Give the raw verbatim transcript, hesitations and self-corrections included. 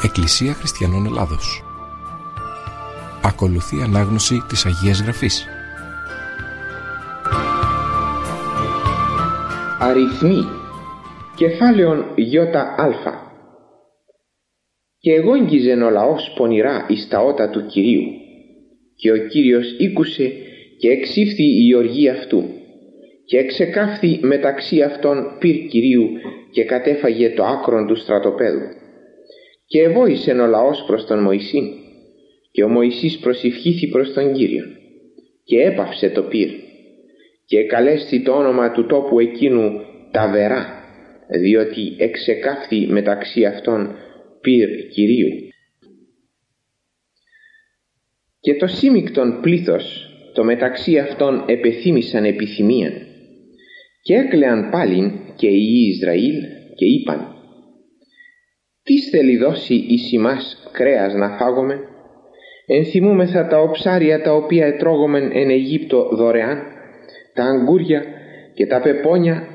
Εκκλησία Χριστιανών Ελλάδος. Ακολουθεί ανάγνωση της Αγίας Γραφής. Αριθμοί. Κεφάλαιον ΙΑ. Και εγόγγιζεν ο λαός πονηρά εις τα ότα του Κυρίου, και ο Κύριος ήκουσε και εξήφθη η οργή αυτού, και εξεκάφθη μεταξύ αυτών πυρ Κυρίου και κατέφαγε το άκρον του στρατοπέδου. Και εβόησεν ο λαός προς τον Μωυσήν, και ο Μωυσής προσηυχήθη προς τον Κύριον, και έπαυσε το πυρ, και εκαλέσθη το όνομα του τόπου εκείνου Ταβερά, διότι εξεκάφθη μεταξύ αυτών πυρ Κυρίου. Και το σύμικτον πλήθος το μεταξύ αυτών επεθύμησαν επιθυμίαν, και έκλαιαν πάλιν και οι Ισραήλ και είπαν: «Τίς θέλει δώσει εις ημάς κρέας να φάγομεν? Ενθυμούμεθα τα οψάρια τα οποία ετρώγομεν εν Αιγύπτο δωρεάν, τα αγκούρια και τα πεπόνια